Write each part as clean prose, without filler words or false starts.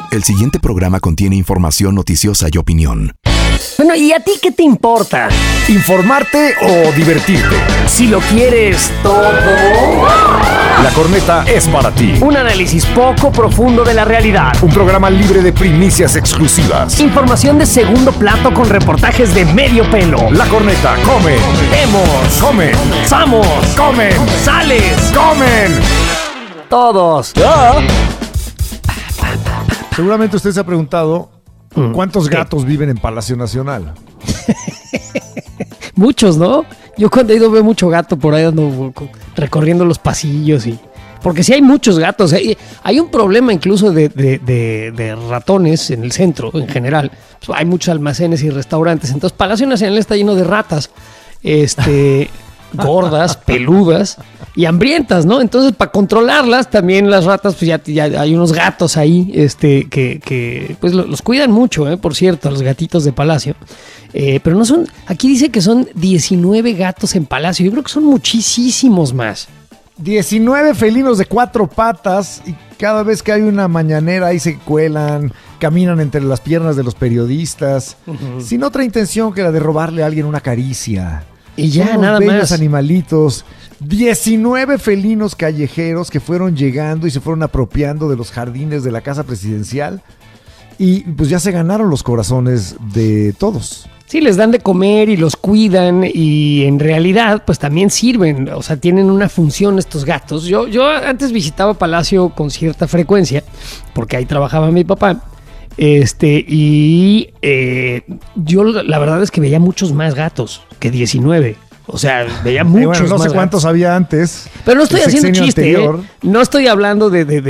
El siguiente programa contiene información noticiosa y opinión. Bueno, ¿y a ti qué te importa? ¿Informarte o divertirte? Si lo quieres todo. La Corneta es para ti. Un análisis poco profundo de la realidad. Un programa libre de primicias exclusivas. Información de segundo plato con reportajes de medio pelo. La Corneta come. Vemos. Comen. Samos. Comen. Sales. Comen. Todos. Seguramente usted se ha preguntado ¿cuántos gatos viven en Palacio Nacional? Muchos, ¿no? Yo cuando he ido veo mucho gato por ahí ando recorriendo los pasillos y... Porque sí hay muchos gatos. Hay un problema incluso de ratones en el centro en general. Hay muchos almacenes y restaurantes. Entonces Palacio Nacional está lleno de ratas. Gordas, peludas y hambrientas, ¿no? Entonces, para controlarlas, también las ratas, pues ya hay unos gatos ahí, que pues los cuidan mucho, por cierto, los gatitos de Palacio. Pero no son, aquí dice que son 19 gatos en Palacio. Yo creo que son muchísimos más. 19 felinos de 4 patas y cada vez que hay una mañanera ahí se cuelan, caminan entre las piernas de los periodistas, sin otra intención que la de robarle a alguien una caricia. Y ya, unos nada bellos más. Animalitos, 19 felinos callejeros que fueron llegando y se fueron apropiando de los jardines de la casa presidencial y pues ya se ganaron los corazones de todos. Sí, les dan de comer y los cuidan y en realidad pues también sirven, o sea, tienen una función estos gatos. Yo antes visitaba Palacio con cierta frecuencia porque ahí trabajaba mi papá. Yo la verdad es que veía muchos más gatos que 19. O sea, veía muchos más. No sé cuántos había antes. Pero no estoy haciendo chiste, No estoy hablando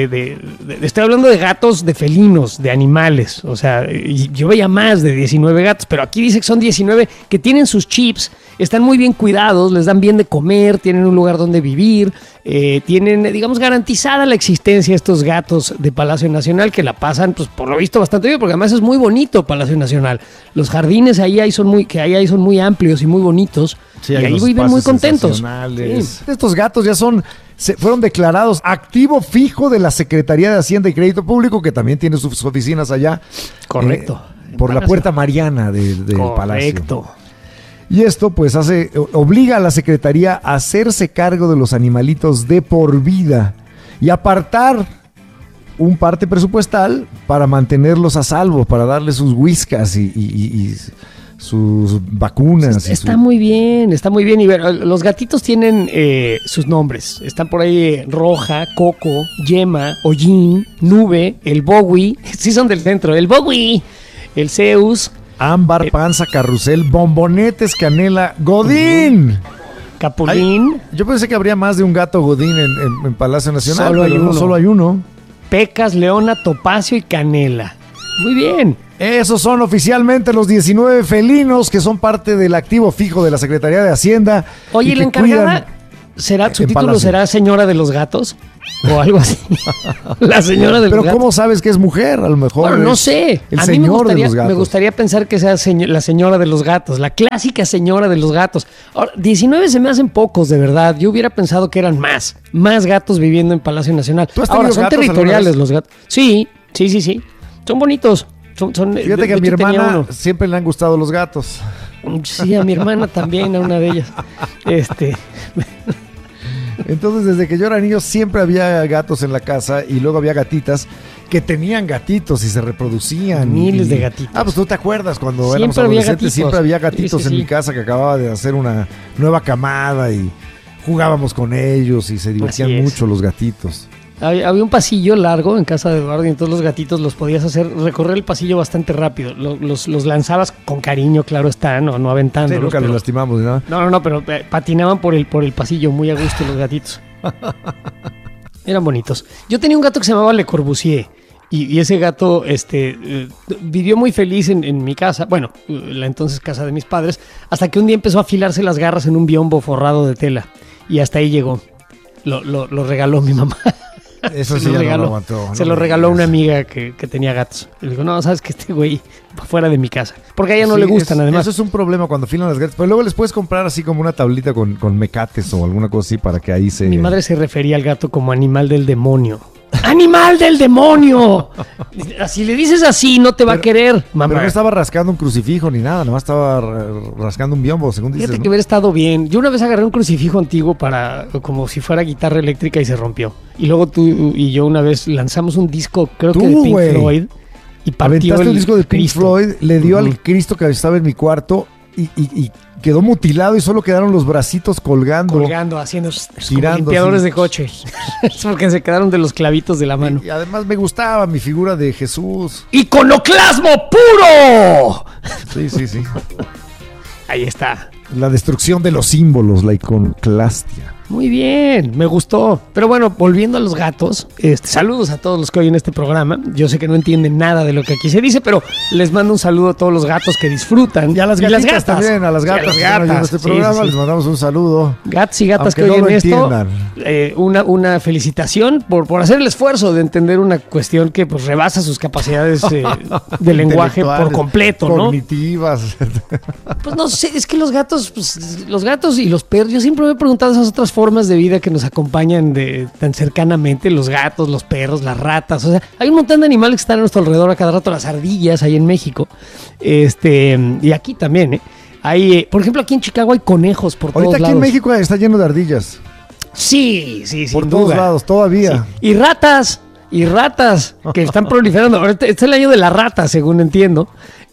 estoy hablando de gatos, de felinos, de animales. O sea, yo veía más de 19 gatos, pero aquí dice que son 19 que tienen sus chips, están muy bien cuidados, les dan bien de comer, tienen un lugar donde vivir, tienen, digamos, garantizada la existencia de estos gatos de Palacio Nacional que la pasan, pues por lo visto, bastante bien, porque además es muy bonito Palacio Nacional. Los jardines ahí son muy amplios y muy bonitos. Sí, y ahí viven muy contentos. Sí. Estos gatos ya fueron declarados activo fijo de la Secretaría de Hacienda y Crédito Público, que también tiene sus oficinas allá. Correcto. Por la Puerta Mariana del Palacio. Correcto. Y esto pues obliga a la Secretaría a hacerse cargo de los animalitos de por vida y apartar un parte presupuestal para mantenerlos a salvo, para darles sus whiskas y sus vacunas. Está muy bien. Y ver, los gatitos tienen sus nombres. Están por ahí Roja, Coco, Yema, Hollín, Nube, el Bowie. Sí son del centro. El Bowie, el Zeus. Ámbar, Panza, Carrusel, Bombonetes, Canela, Godín. Capulín. Yo pensé que habría más de un gato Godín en Palacio Nacional, Solo hay uno. Pecas, Leona, Topacio y Canela. Muy bien. Esos son oficialmente los 19 felinos que son parte del activo fijo de la Secretaría de Hacienda. Oye, ¿la encargada su título será Señora de los Gatos? O algo así. La señora de los gatos. Pero ¿cómo sabes que es mujer? A lo mejor. Bueno, no sé. El señor de los gatos. Me gustaría pensar que sea la señora de los gatos, la clásica señora de los gatos. Ahora, 19 se me hacen pocos, de verdad. Yo hubiera pensado que eran más gatos viviendo en Palacio Nacional. Ahora, son territoriales los gatos. Sí. Son bonitos. Fíjate que a mi hermana siempre le han gustado los gatos. Sí, a mi hermana también, a una de ellas. Entonces, desde que yo era niño, siempre había gatos en la casa y luego había gatitas que tenían gatitos y se reproducían. Miles de gatitos. Pues tú te acuerdas cuando siempre éramos adolescentes, siempre había gatitos en mi casa que acababa de hacer una nueva camada y jugábamos con ellos y se divertían mucho los gatitos. Había un pasillo largo en casa de Eduardo y entonces los gatitos los podías recorrer el pasillo bastante rápido. Los lanzabas con cariño, claro está, no aventándolos. Sí, nunca los lastimamos, ¿no? No, pero patinaban por el pasillo muy a gusto los gatitos. Eran bonitos. Yo tenía un gato que se llamaba Le Corbusier y ese gato vivió muy feliz en mi casa, bueno, la entonces casa de mis padres, hasta que un día empezó a afilarse las garras en un biombo forrado de tela y hasta ahí llegó. Lo regaló mi mamá. Eso sí ya no lo aguantó. Se lo regaló una amiga que tenía gatos. Y le digo, no, sabes que este güey fuera de mi casa. Porque a ella no le gustan, además. Eso es un problema cuando afilan las gatas. Pero luego les puedes comprar así como una tablita con mecates o alguna cosa así para que ahí se... Mi madre se refería al gato como animal del demonio. ¡Animal del demonio! Si le dices así, no te va a querer, mamá. Pero no estaba rascando un crucifijo ni nada, nomás estaba rascando un biombo, según dices. Fíjate ¿no? que hubiera estado bien. Yo una vez agarré un crucifijo antiguo como si fuera guitarra eléctrica y se rompió. Y luego tú y yo una vez lanzamos un disco, creo que de Pink Floyd, y partió aventaste el un disco de Pink Cristo. Floyd, le dio al Cristo que estaba en mi cuarto y quedó mutilado y solo quedaron los bracitos colgando, haciendo girando, como limpiadores sí. de coche. Es porque se quedaron de los clavitos de la mano. Y además me gustaba mi figura de Jesús. ¡Iconoclasmo puro! Sí. Ahí está. La destrucción de los símbolos, la iconoclastia. Muy bien, me gustó. Pero bueno, volviendo a los gatos, saludos a todos los que oyen este programa. Yo sé que no entienden nada de lo que aquí se dice, pero les mando un saludo a todos los gatos que disfrutan. Y a las gatitas gatas también, a las gatas que están oyendo este programa, les mandamos un saludo. Gatos y gatas Aunque que oyen no lo esto, una felicitación por hacer el esfuerzo de entender una cuestión que pues rebasa sus capacidades de lenguaje por completo, ¿no? Cognitivas. Pues no sé, es que los gatos y los perros, yo siempre me he preguntado esas otras formas de vida que nos acompañan tan cercanamente, los gatos, los perros, las ratas, o sea, hay un montón de animales que están a nuestro alrededor a cada rato, las ardillas ahí en México, y aquí también, hay, por ejemplo, aquí en Chicago hay conejos por todos lados. Ahorita aquí en México está lleno de ardillas. Sí, por todos lados, todavía. Sí. Y ratas que están proliferando. Ahorita este es el año de la rata, según entiendo.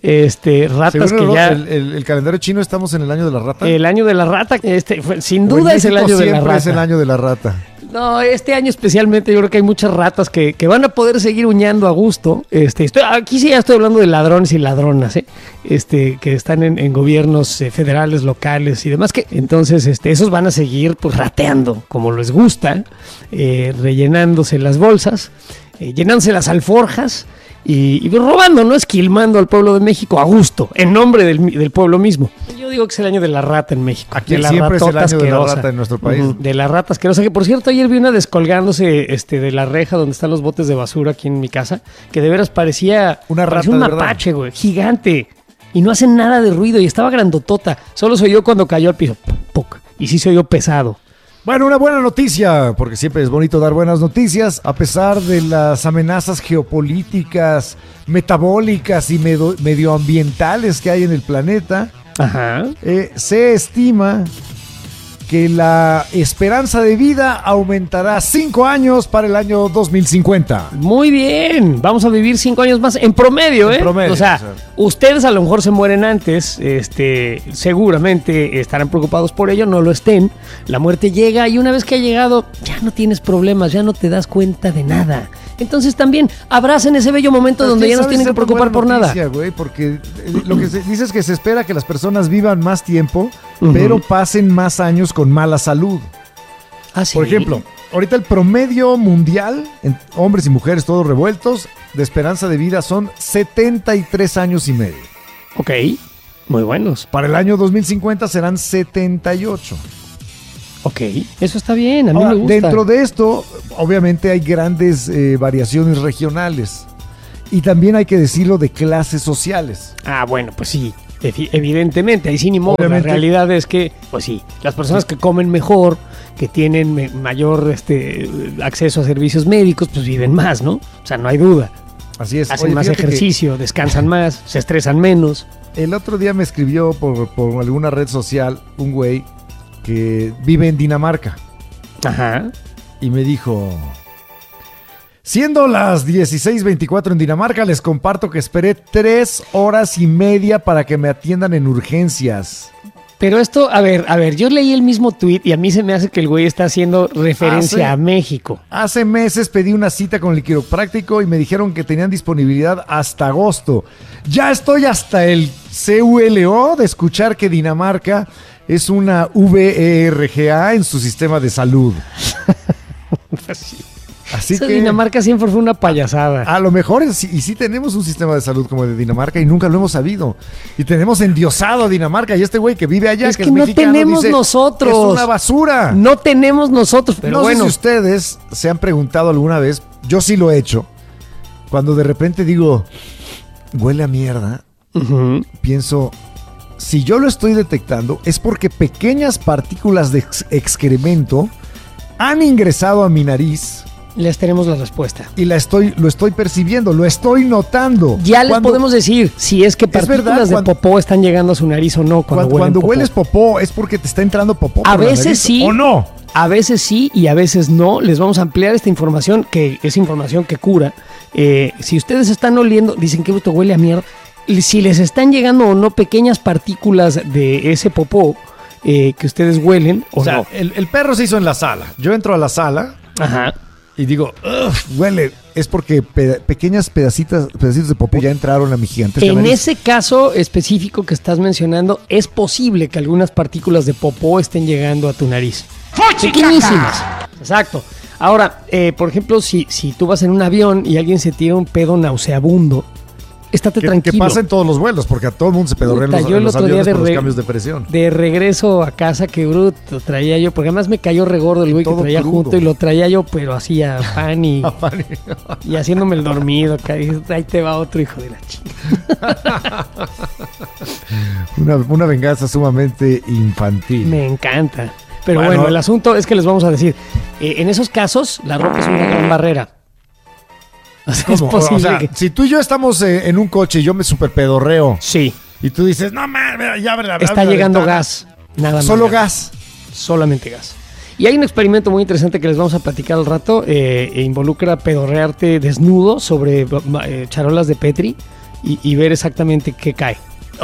Ratas según que ya... El calendario chino estamos en el año de la rata. El año de la rata, sin duda es el año de la rata. Es el año de la rata. No, este año especialmente yo creo que hay muchas ratas que van a poder seguir huñando a gusto. Aquí sí ya estoy hablando de ladrones y ladronas, que están en gobiernos federales, locales y demás. Entonces, esos van a seguir pues rateando como les gusta, rellenándose las bolsas, llenándose las alforjas. Y robando, ¿no? Esquilmando al pueblo de México a gusto, en nombre del pueblo mismo. Yo digo que es el año de la rata en México. Aquí siempre es el año de la rata en nuestro país. De la rata asquerosa, que por cierto ayer vi una descolgándose de la reja donde están los botes de basura aquí en mi casa, que de veras parecía un mapache, güey, gigante. Y no hacen nada de ruido y estaba grandotota. Solo se oyó cuando cayó al piso. ¡Puc! Y sí se oyó pesado. Bueno, una buena noticia, porque siempre es bonito dar buenas noticias, a pesar de las amenazas geopolíticas, metabólicas y medioambientales que hay en el planeta. Ajá. Se estima que la esperanza de vida aumentará 5 años para el año 2050. Muy bien, vamos a vivir 5 años más en promedio, ¿eh? O sea, ustedes a lo mejor se mueren antes, seguramente estarán preocupados por ello, no lo estén. La muerte llega y una vez que ha llegado, ya no tienes problemas, ya no te das cuenta de nada. Entonces también abracen ese bello momento donde ya no tienen que preocupar por nada. Güey, porque lo que se dice es que se espera que las personas vivan más tiempo, pero pasen más años con mala salud. ¿Ah, sí? Por ejemplo, ahorita el promedio mundial, en hombres y mujeres todos revueltos, de esperanza de vida son 73 años y medio. Ok, muy buenos. Para el año 2050 serán 78. Ok, eso está bien, a mí me gusta. Dentro de esto, obviamente hay grandes variaciones regionales y también hay que decirlo de clases sociales. Ah, bueno, pues sí, evidentemente, ahí sí ni modo. La realidad es que, pues sí, las personas que comen mejor, que tienen mayor acceso a servicios médicos, pues viven más, ¿no? O sea, no hay duda. Así es. Hacen más ejercicio, descansan más, se estresan menos. El otro día me escribió por alguna red social un güey que vive en Dinamarca. Ajá. Y me dijo: siendo las 16:24 en Dinamarca, les comparto que esperé 3 horas y media para que me atiendan en urgencias. Pero esto, a ver, yo leí el mismo tweet y a mí se me hace que el güey está haciendo referencia a México. Hace meses pedí una cita con el quiropráctico y me dijeron que tenían disponibilidad hasta agosto. Ya estoy hasta el CULO de escuchar que Dinamarca es una VERGA en su sistema de salud. Así que Dinamarca siempre fue una payasada. A lo mejor, y sí tenemos un sistema de salud como el de Dinamarca y nunca lo hemos sabido. Y tenemos endiosado a Dinamarca y este güey que vive allá, es que es no mexicano, tenemos dice, nosotros. Es una basura. No tenemos nosotros, pero no bueno. sé si ustedes se han preguntado alguna vez, yo sí lo he hecho, cuando de repente digo, huele a mierda, pienso, si yo lo estoy detectando es porque pequeñas partículas de excremento han ingresado a mi nariz Les tenemos la respuesta. Y lo estoy percibiendo, lo estoy notando. Ya les podemos decir si es que partículas de popó están llegando a su nariz o no cuando hueles popó es porque te está entrando popó por a veces nariz, sí o no. A veces sí y a veces no. Les vamos a ampliar esta información, que es información que cura. Si ustedes están oliendo, dicen que esto huele a mierda. Si les están llegando o no pequeñas partículas de ese popó que ustedes huelen o sea, no. El perro se hizo en la sala. Yo entro a la sala. Ajá. Y digo, huele. Es porque pequeños pedacitos de popó ya entraron a mi gigantesca nariz. En nariz. ese caso específico que estás mencionando, es posible que algunas partículas de popó estén llegando a tu nariz. Pequeñísimas. Exacto. Ahora, por ejemplo, si tú vas en un avión y alguien se tira un pedo nauseabundo, estate tranquilo. Que pasa en todos los vuelos, porque a todo el mundo se pedorrea en los aviones por los cambios de presión. De regreso a casa, que bruto traía yo, porque además me cayó regordo el güey que traía crudo junto y lo traía yo, pero así a pan y haciéndome el dormido. Ahí te va otro hijo de la chica. Una venganza sumamente infantil. Me encanta. Pero bueno, el asunto es que les vamos a decir, en esos casos, la ropa es una gran barrera. O sea, es posible. O sea, si tú y yo estamos en un coche y yo me super pedorreo. Sí. Y tú dices, no mames, ya abre la está llegando gas. Nada más. Solo gas. Solamente gas. Y hay un experimento muy interesante que les vamos a platicar al rato. Involucra pedorrearte desnudo sobre charolas de Petri y ver exactamente qué cae.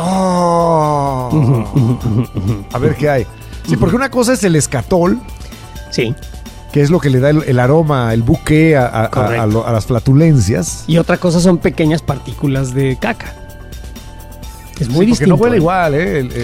A ver qué hay. Sí, porque una cosa es el escatol. Sí. Que es lo que le da el aroma, el buque a las flatulencias. Y otra cosa son pequeñas partículas de caca. Es muy distinto. Porque no huele igual,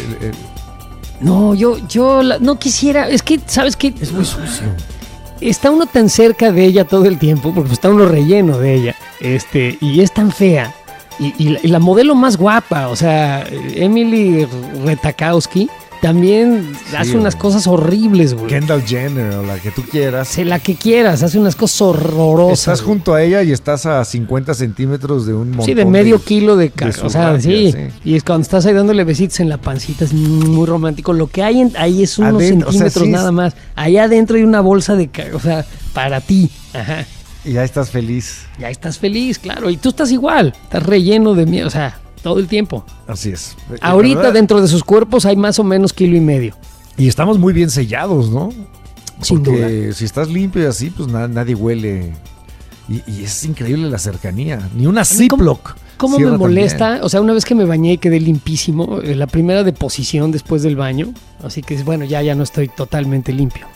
No, yo no quisiera. Es que, ¿sabes qué? Es muy sucio. Está uno tan cerca de ella todo el tiempo, porque está uno relleno de ella. Y es tan fea. Y la modelo más guapa, o sea, Emily Ratajkowski, también hace unas cosas horribles, güey. Kendall Jenner o la que tú quieras. La que quieras, hace unas cosas horrorosas. Estás junto a ella y estás a 50 centímetros de un montón. Sí, de medio kilo de caca. O sea, sí. Y es cuando estás ahí dándole besitos en la pancita, es muy romántico. Lo que hay ahí es unos centímetros, o sea, sí, nada más. Allá adentro hay una bolsa de caca, o sea, para ti. Ajá. Y ya estás feliz. Ya estás feliz, claro. Y tú estás igual. Estás relleno de miedo, o sea, todo el tiempo. Así es. Ahorita dentro de sus cuerpos hay más o menos 1,5 kilos. Y estamos muy bien sellados, ¿no? Sin duda. Si estás limpio y así, pues nadie huele. Y es increíble la cercanía. Ni una Ziploc. ¿Cómo me molesta? También. O sea, una vez que me bañé y quedé limpísimo, la primera deposición después del baño, así que bueno, ya no estoy totalmente limpio.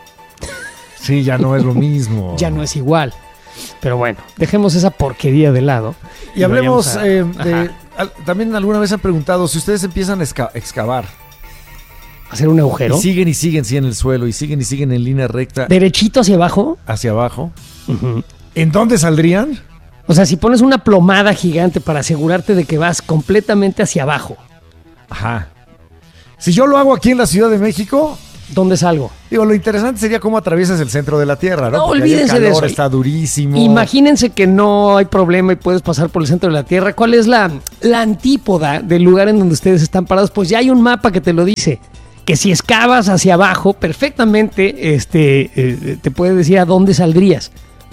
Sí, ya no es lo mismo. Ya no es igual. Pero bueno, dejemos esa porquería de lado. Y hablemos también alguna vez han preguntado si ustedes empiezan a excavar. ¿Hacer un agujero? Y siguen sí en el suelo, y siguen en línea recta. ¿Derechito hacia abajo? Hacia abajo. Uh-huh. ¿En dónde saldrían? O sea, si pones una plomada gigante para asegurarte de que vas completamente hacia abajo. Ajá. Si yo lo hago aquí en la Ciudad de México... ¿Dónde salgo? Digo, lo interesante sería cómo atriviesas el centro de la Tierra, ¿no? No, olvídense de eso. Está durísimo. Imagínense que no hay problema y puedes pasar por el centro de la Tierra. ¿Cuál es la antípoda del lugar en donde ustedes están parados? Pues ya hay un mapa que te lo dice. Que si excavas hacia abajo, perfectamente te puede decir a dónde saldrías.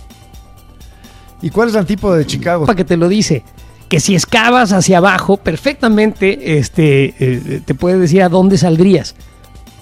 ¿Y cuál es la antípoda de Chicago? Para que te lo dice. Que si excavas hacia abajo, perfectamente te puede decir a dónde saldrías.